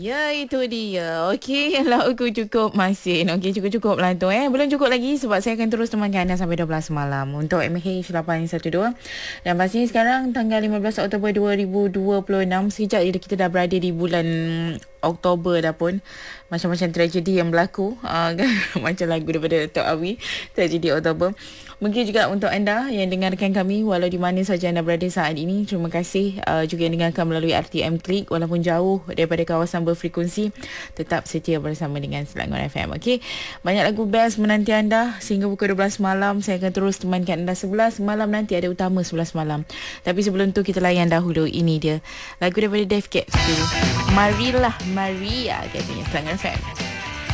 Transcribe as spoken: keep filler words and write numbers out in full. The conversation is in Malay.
Ya, itu dia. Okey, lagu cukup masin. Okey, cukup-cukup lah tu eh. Belum cukup lagi sebab saya akan terus temankan anda sampai dua belas malam untuk M H lapan satu dua. Dan pastinya sekarang tanggal lima belas Oktober dua ribu dua puluh enam. Sekejap je kita dah berada di bulan Oktober dah pun. Macam-macam tragedi yang berlaku. Uh, kan? Macam lagu daripada Tok Awi. Tragedi Oktober. Mungkin juga untuk anda yang dengarkan kami walau di mana saja anda berada saat ini. Terima kasih uh, juga yang dengarkan melalui R T M Klik walaupun jauh daripada kawasan berfrekuensi. Tetap setia bersama dengan Selangor F M. Okey. Banyak lagu best menanti anda sehingga pukul dua belas malam. Saya akan terus temankan anda sebelas malam nanti ada utama sebelas malam. Tapi sebelum tu kita layan dahulu ini dia lagu daripada Dave Gates tu. Marilah Maria katanya Selangor F M.